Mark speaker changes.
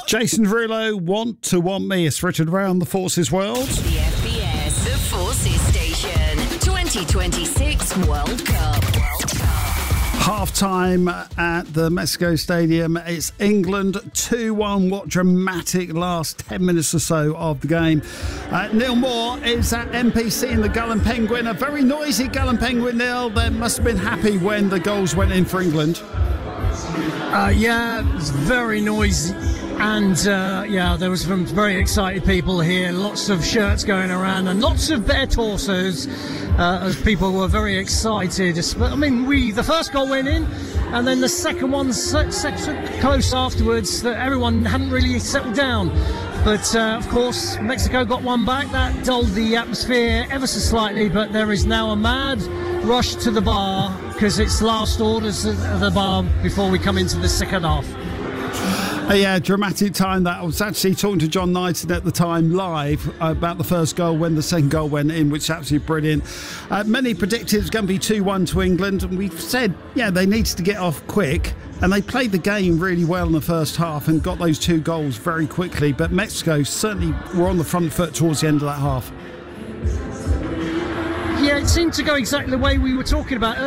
Speaker 1: Jason Derulo, Want Me. It's Richard around the Forces world.
Speaker 2: The FBS, the Forces Station, 2026 World Cup.
Speaker 1: Half-time at the Mexico Stadium. It's England 2-1. What dramatic last 10 minutes or so of the game. Neil Moore is at MPC in the Gull and Penguin. A very noisy Gull and Penguin, Neil. They must have been happy when the goals went in for England.
Speaker 3: Yeah, it was very noisy. And, there was some very excited people here. Lots of shirts going around and lots of bare torsos as people were very excited. I mean, the first goal went in and then the second one so close afterwards that everyone hadn't really settled down. But, of course, Mexico got one back. That dulled the atmosphere ever so slightly, but there is now a mad rush to the bar because it's last orders at the bar before we come into the second half.
Speaker 1: Yeah, dramatic time that. I was actually talking to John Knighton at the time live about the first goal when the second goal went in, which is absolutely brilliant. Many predicted it was going to be 2-1 to England, and we've said, they needed to get off quick, and they played the game really well in the first half and got those two goals very quickly, but Mexico certainly were on the front foot towards the end of that half.
Speaker 3: Yeah, it seemed to go exactly the way we were talking about